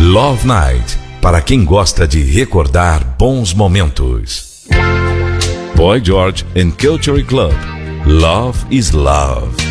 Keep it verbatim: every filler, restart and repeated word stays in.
Love Night, para quem gosta de recordar bons momentos. Boy George and Culture Club. Love is Love.